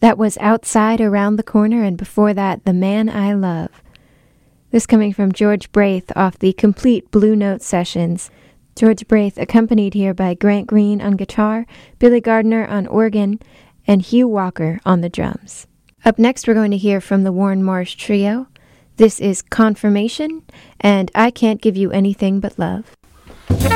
That was Outside Around the Corner, and before that, The Man I Love. This coming from George Braith off the Complete Blue Note Sessions. George Braith accompanied here by Grant Green on guitar, Billy Gardner on organ, and Hugh Walker on the drums. Up next, we're going to hear from the Warren Marsh Trio. This is Confirmation, and I Can't Give You Anything But Love.